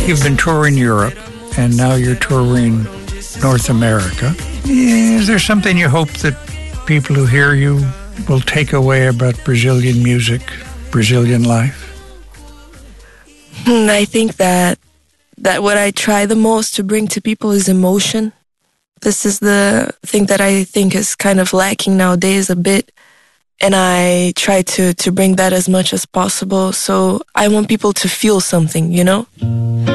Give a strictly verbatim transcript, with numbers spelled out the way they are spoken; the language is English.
you've been touring Europe, and now you're touring North America. Is there something you hope that people who hear you will take away about Brazilian music, Brazilian life? I think that that what I try the most to bring to people is emotion. This is the thing that I think is kind of lacking nowadays a bit. And I try to, to bring that as much as possible. So I want people to feel something, you know?